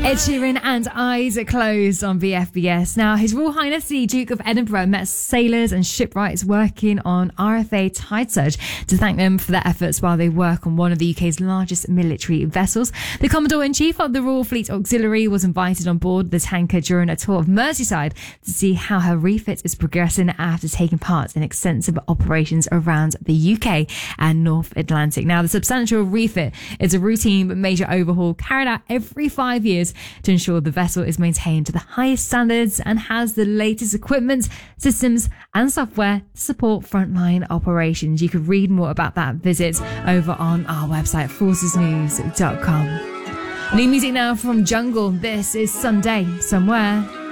Ed Sheeran and Eyes Closed on VFBS. Now, His Royal Highness the Duke of Edinburgh met sailors and shipwrights working on RFA Tide Surge to thank them for their efforts while they work on one of the UK's largest military vessels. The Commodore-in-Chief of the Royal Fleet Auxiliary was invited on board the tanker during a tour of Merseyside to see how her refit is progressing after taking part in extensive operations around the UK and North Atlantic. Now, the substantial refit is a routine major overhaul carried out every 5 years to ensure the vessel is maintained to the highest standards and has the latest equipment, systems and software to support frontline operations. You can read more about that visit over on our website, forcesnews.com. New music now from Jungle. This is Sunday Somewhere.